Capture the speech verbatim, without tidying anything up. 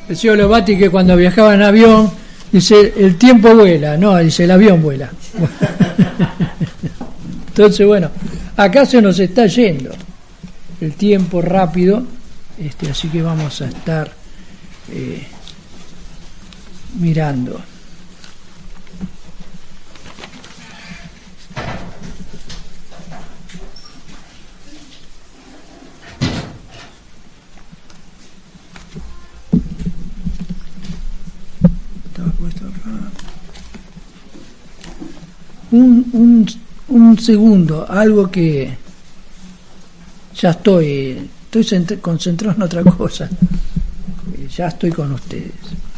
Decía Lobati que cuando viajaba en avión, dice, el tiempo vuela, no, dice, el avión vuela. Entonces, bueno, acá se nos está yendo el tiempo rápido, este, así que vamos a estar eh, mirando. Estaba puesto acá. Un, un, un segundo, algo que ya estoy, estoy concentrado en otra cosa. Ya estoy con ustedes.